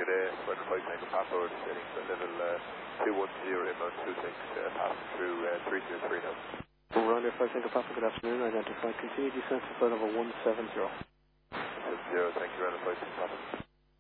Good day, Weather 5 Tango Papa, we're descending to level 210, inbound 26, passing through 323 now. We're on your 5 Tango Papa, good afternoon, identify, continue descent to flight level 170. 170, thank you, Runway 5 Tango Papa.